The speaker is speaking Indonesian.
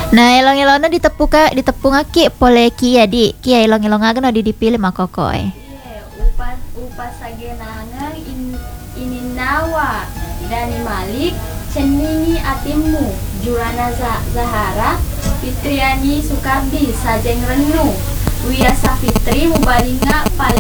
Nah, elong-elongna ditepung aki pole kia di kia elong-elongagen di dipilih makokoy. Iya, upas sagenangan ininawa Dani Malik cenini atimmu Jurana Zahara Fitriani Sukardi Sajeng Renu Wiyasa Fitri Mubalinga